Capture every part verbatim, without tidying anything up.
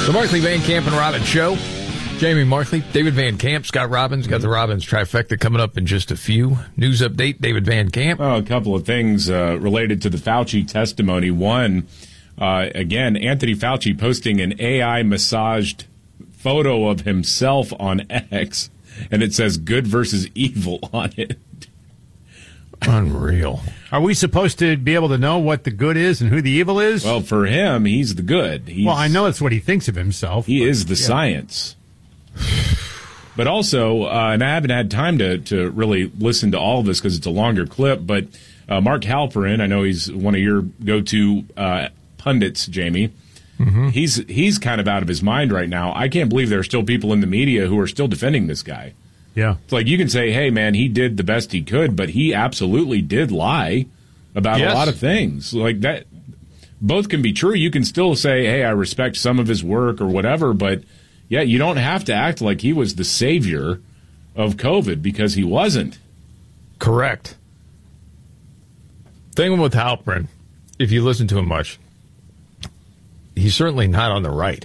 The Markley, Van Camp, and Robbins Show. Jamie Markley, David Van Camp, Scott Robbins. Got the Robbins trifecta coming up in just a few. News update, David Van Camp. Oh, a couple of things uh, related to the Fauci testimony. One, uh, again, Anthony Fauci posting an A I-massaged photo of himself on X, and it says good versus evil on it. Unreal. Are we supposed to be able to know what the good is and who the evil is? Well, for him, he's the good. He's, well, I know that's what he thinks of himself. He but, is the yeah. science. But also, uh, and I haven't had time to, to really listen to all of this because it's a longer clip, but uh, Mark Halperin, I know he's one of your go-to uh, pundits, Jamie. Mm-hmm. He's he's kind of out of his mind right now. I can't believe there are still people in the media who are still defending this guy. Yeah. It's like you can say, hey, man, he did the best he could, but he absolutely did lie about yes. a lot of things. Like that, both can be true. You can still say, hey, I respect some of his work or whatever, but yeah, you don't have to act like he was the savior of COVID because he wasn't. Correct. Thing with Halperin, if you listen to him much, he's certainly not on the right.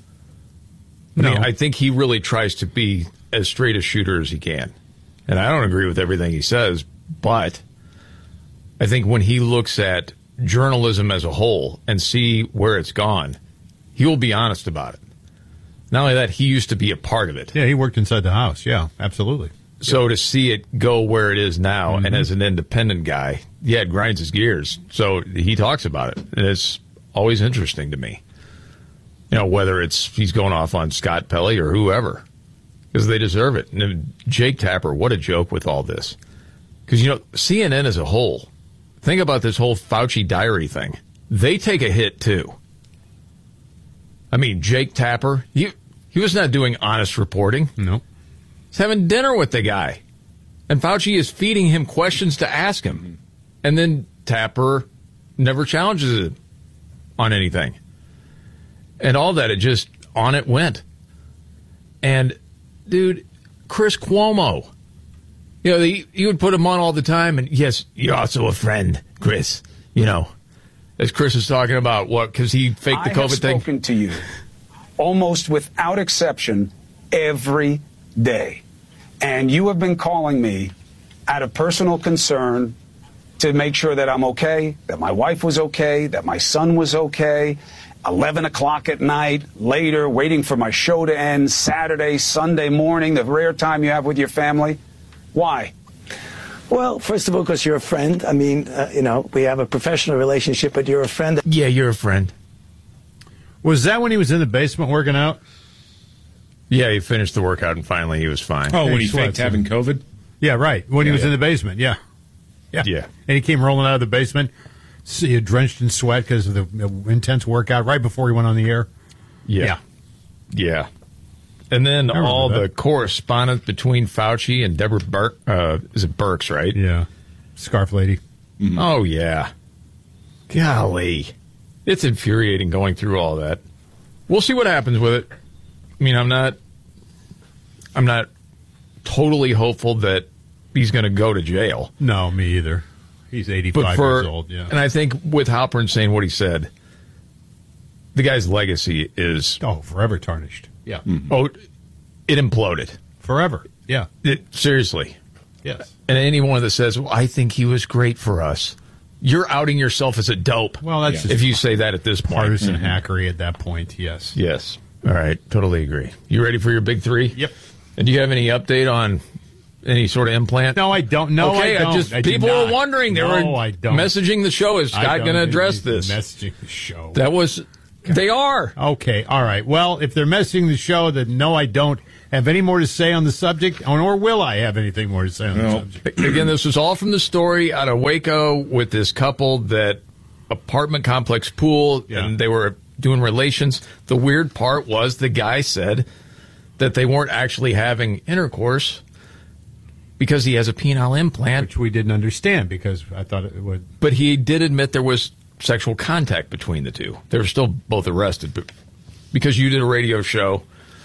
I No. mean, I think he really tries to be as straight a shooter as he can. And I don't agree with everything he says, but I think when he looks at journalism as a whole and see where it's gone, he will be honest about it. Not only that, he used to be a part of it. Yeah, he worked inside the House. Yeah, absolutely. So to see it go where it is now, Mm-hmm. and as an independent guy, yeah, it grinds his gears. So he talks about it, and it's always interesting to me. You know, whether it's he's going off on Scott Pelley or whoever, because they deserve it. And Jake Tapper, what a joke with all this. Because, you know, C N N as a whole, think about this whole Fauci diary thing. They take a hit, too. I mean, Jake Tapper, he, he was not doing honest reporting. No. He's having dinner with the guy. And Fauci is feeding him questions to ask him. And then Tapper never challenges it on anything. And all that, it just, on it went. And, dude, Chris Cuomo, you know, he, he would put him on all the time. And, yes, you're also a friend, Chris, you know. As Chris is talking about, what, because he faked the I COVID have thing? spoken to you almost without exception every day. And you have been calling me out of personal concern to make sure that I'm okay, that my wife was okay, that my son was okay. eleven o'clock at night, later, waiting for my show to end, Saturday, Sunday morning, the rare time you have with your family. Why? Well, first of all, because you're a friend. I mean, uh, you know, we have a professional relationship, but you're a friend. Yeah, you're a friend. Was that when he was in the basement working out? Yeah, he finished the workout and finally he was fine. Oh, Hey, when he sweats, faked having COVID? Yeah, right. When he Yeah, was yeah. in the basement, yeah. Yeah. Yeah. And he came rolling out of the basement, see, drenched in sweat because of the uh, intense workout right before he went on the air. Yeah. Yeah. And then remember all that. the correspondence between Fauci and Deborah Burke, uh, is it Burks, right? Yeah. Scarf lady. Mm-hmm. Oh, yeah. Golly. It's infuriating going through all that. We'll see what happens with it. I mean, I'm not, I'm not totally hopeful that he's going to go to jail. No, me either. He's eighty-five But for, years old, yeah. And I think with Halperin saying what he said, the guy's legacy is, Oh, forever tarnished. Yeah. oh, it imploded. Forever. Yeah. It, seriously. Yes. And anyone that says, well, I think he was great for us, you're outing yourself as a dope. Well, that's if you say that at this point. partisan hackery at that point, yes. Yes. All right. Totally agree. You ready for your big three? Yep. And do you have any update on any sort of implant? No, I don't. No, okay, I don't. just I do people not. were wondering. They no, were I don't. messaging the show. Is I Scott don't. going to address He's this? Messaging the show. That was. They are. Okay, all right. Well, if they're messaging the show, then no, I don't have any more to say on the subject, nor will I have anything more to say on No. the subject. Again, this was all from the story out of Waco with this couple that apartment complex pool, Yeah. and they were doing relations. The weird part was the guy said that they weren't actually having intercourse because he has a penile implant. Which we didn't understand because I thought it would. But he did admit there was sexual contact between the two. They were still both arrested, but because you did a radio show,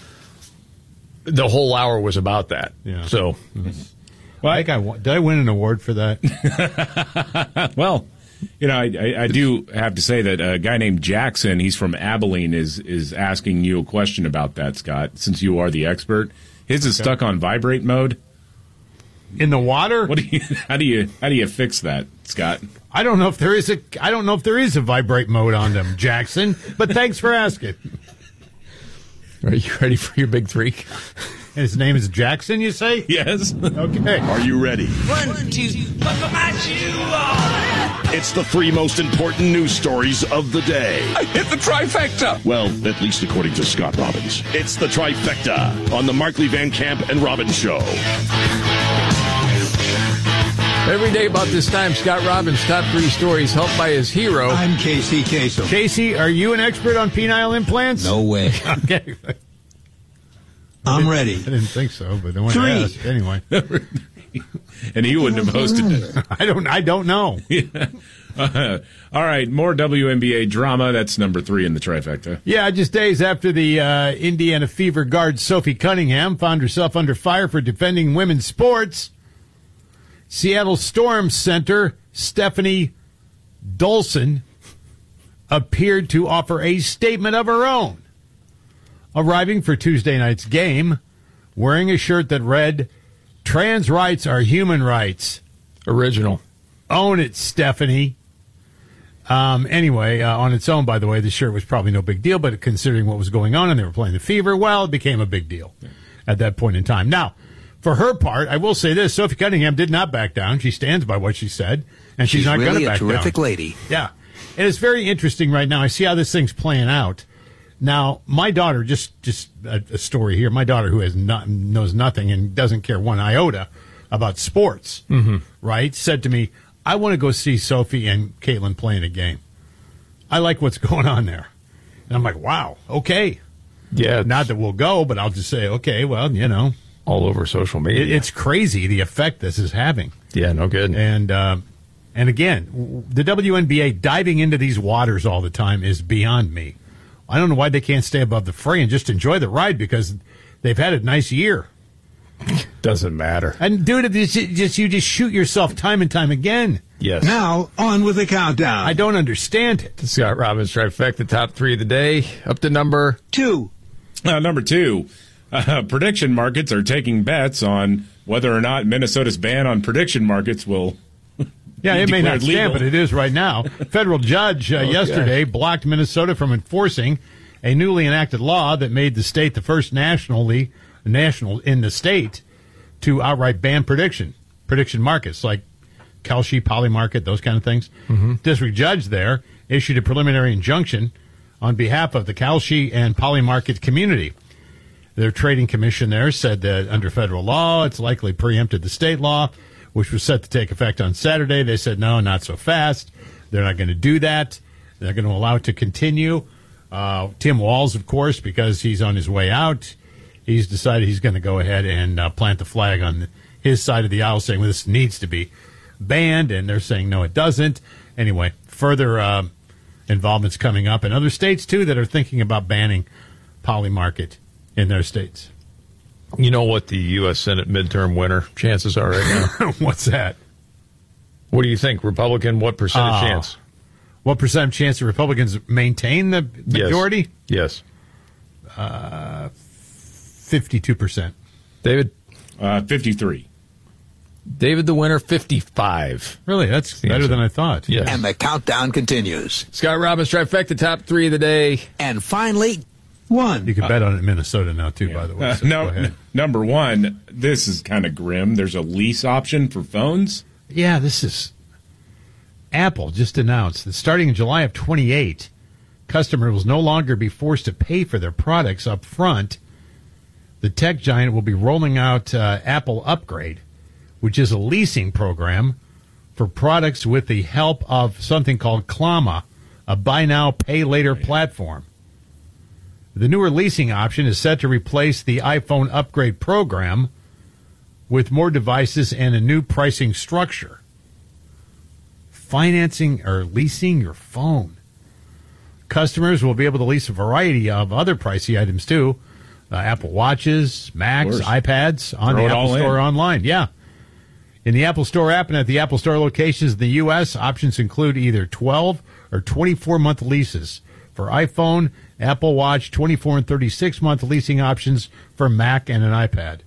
the whole hour was about that. Yeah. So, Well, I think I won. Did I win an award for that? Well, You know, I, I, I do have to say that a guy named Jackson, he's from Abilene, is is asking you a question about that, Scott, since you are the expert. His is Okay. stuck on vibrate mode. In the water? What do you? How do you? How do you fix that, Scott? I don't know if there is a. I don't know if there is a vibrate mode on them, Jackson. But thanks for asking. Are you ready for your big three? His name is Jackson, you say? Yes. Okay. Are you ready? One, two, buckle my shoe on. It's the three most important news stories of the day. I hit the trifecta. Well, at least according to Scott Robbins. It's the trifecta on the Markley, Van Camp, and Robbins Show. Every day about this time, Scott Robbins' top three stories, helped by his hero. I'm Casey Kasem. Casey, are you an expert on penile implants? No way. Okay. I'm ready. I didn't think so, but I wanted Three. to ask anyway. And he wouldn't have hosted it. I don't. I don't know. Uh, all right, more W N B A drama. That's number three in the trifecta. Yeah, just days after the uh, Indiana Fever guard Sophie Cunningham found herself under fire for defending women's sports, Seattle Storm center Stephanie Dolson appeared to offer a statement of her own, arriving for Tuesday night's game wearing a shirt that read, "Trans rights are human rights." Original. Own it, Stephanie. Um, anyway, uh, on its own, by the way, the shirt was probably no big deal, but considering what was going on and they were playing the Fever, well, it became a big deal at that point in time. Now, for her part, I will say this, Sophie Cunningham did not back down. She stands by what she said, and she's, She's not going really to a back terrific down. lady. Yeah. And it's very interesting right now. I see how this thing's playing out. Now, my daughter, just just a, a story here. My daughter, who has not, knows nothing and doesn't care one iota about sports, Mm-hmm. right, said to me, "I want to go see Sophie and Caitlin playing a game. I like what's going on there." And I'm like, wow, okay. Yeah. Not that we'll go, but I'll just say, okay, well, you know, all over social media. it, it's crazy the effect this is having. yeah, no good. And uh, and again, w- the W N B A diving into these waters all the time is beyond me. I don't know why they can't stay above the fray and just enjoy the ride because they've had a nice year. Doesn't matter. And dude, it's just you just shoot yourself time and time again. Yes. Now, on with the countdown. I don't understand it. The Scott Robbins trifecta, top three of the day, up to number. Two. Uh, number two, uh, prediction markets are taking bets on whether or not Minnesota's ban on prediction markets will. Yeah, be it may not declared stand, legal. but it is right now. Federal judge uh, Okay. yesterday blocked Minnesota from enforcing a newly enacted law that made the state the first nationally national in the state to outright ban prediction prediction markets like Kalshi, Polymarket, those kind of things. District judge there issued a preliminary injunction on behalf of the Kalshi and Polymarket community. Their trading commission there said that under federal law, it's likely preempted the state law, which was set to take effect on Saturday. They said, no, not so fast. They're not going to do that. They're going to allow it to continue. Uh, Tim Walz, of course, because he's on his way out, he's decided he's going to go ahead and uh, plant the flag on his side of the aisle, saying, well, this needs to be banned, and they're saying, no, it doesn't. Anyway, further uh, involvements coming up in other states, too, that are thinking about banning Polymarket in their states. You know what the U S Senate midterm winner chances are right now? What's that? What do you think? Republican, what percentage Oh. chance? What percent chance the Republicans maintain the majority? Yes. fifty-two percent. David? Uh, fifty-three. David the winner, fifty-five. Really? That's The better answer. than I thought. Yes. And the countdown continues. Scott Robbins trifecta, top three of the day. And finally, one. You can bet on it in Minnesota now, too, by the way. Uh, So no, go ahead. n- number one, this is kind of grim. There's a lease option for phones. Yeah, this is... Apple just announced that starting in July of twenty-eight, customers will no longer be forced to pay for their products up front. The tech giant will be rolling out uh, Apple Upgrade, which is a leasing program for products with the help of something called Clama, a buy now, pay later platform. The newer leasing option is set to replace the iPhone Upgrade program with more devices and a new pricing structure. Financing or leasing your phone. Customers will be able to lease a variety of other pricey items too. Uh, Apple Watches, Macs, course. iPads on Throw the it Apple all in. Store online. Yeah. In the Apple Store app and at the Apple Store locations in the U S, options include either twelve or twenty-four month leases for iPhone, Apple Watch, twenty-four and thirty-six month leasing options for Mac and an iPad.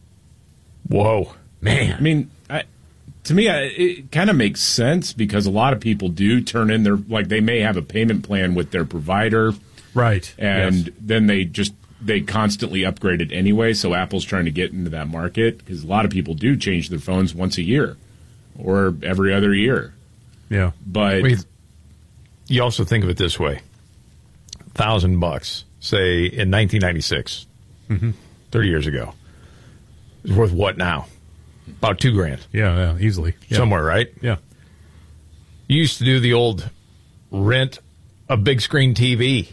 Whoa. Man. I mean, I, to me, I, it kind of makes sense because a lot of people do turn in their, like, they may have a payment plan with their provider. Right. And Yes. then they just, they constantly upgrade it anyway. So Apple's trying to get into that market because a lot of people do change their phones once a year or every other year. Yeah. But Wait, you also think of it this way. Thousand bucks, say in nineteen ninety-six, Mhm. thirty years ago, is worth what now? About two grand. Yeah, yeah, easily. Yeah. Somewhere, right? Yeah. You used to do the old rent a big screen T V.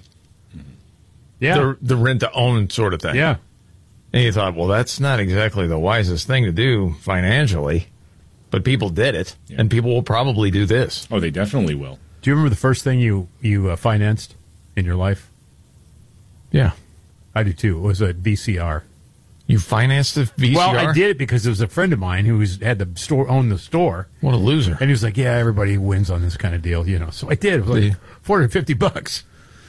Yeah. The, the rent to own sort of thing. Yeah. And you thought, well, that's not exactly the wisest thing to do financially, but people did it, Yeah. and people will probably do this. oh, they definitely will. Do you remember the first thing you, you uh, financed in your life? Yeah. I do too. It was a V C R. You financed the V C R? Well, I did it because there was a friend of mine who was, had the store, owned the store. What a loser. And he was like, yeah, everybody wins on this kind of deal, you know. So I did. It was like Yeah. four hundred fifty bucks.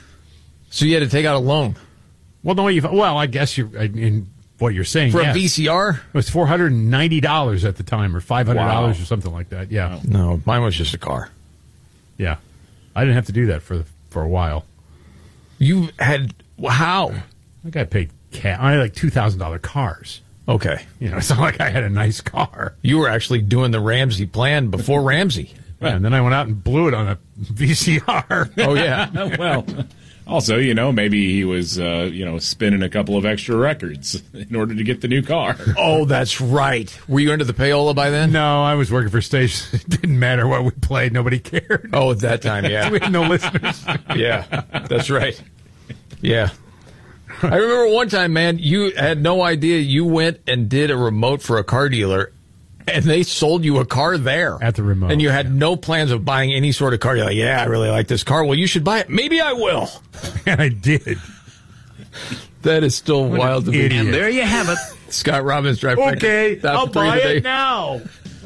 So you had to take out a loan Well, no, you well, I guess you're in what you're saying. for yes. a V C R? It was four hundred ninety dollars at the time or five hundred dollars Wow. or something like that. Yeah. Wow. No, mine was just a car. Yeah. I didn't have to do that for for a while. You had, how? I got paid cash. I had like two thousand dollars cars. Okay. You know, it's not like I had a nice car. You were actually doing the Ramsey plan before Ramsey. Yeah, and then I went out and blew it on a V C R. Oh, yeah. Well, also, you know, maybe he was, uh, you know, spinning a couple of extra records in order to get the new car. Oh, that's right. Were you under the payola by then? No, I was working for stations. It didn't matter what we played. Nobody cared. Oh, at that time, yeah. We had no listeners. Yeah, that's right. Yeah. I remember one time, man, you had no idea. You went and did a remote for a car dealer, and they sold you a car there. At the remote, And you had no plans of buying any sort of car. You're like, yeah, I really like this car. Well, you should buy it. Maybe I will. And I did. That is still wild to me. idiot. And there you have it. Scott Robbins, Trifecta. Okay, Top I'll three buy today. it now.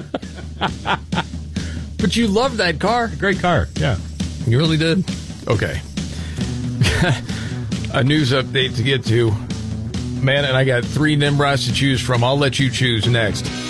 But you loved that car. Great car. Yeah. You really did? Okay. A news update to get to. Man, and I got three Nimrods to choose from. I'll let you choose next.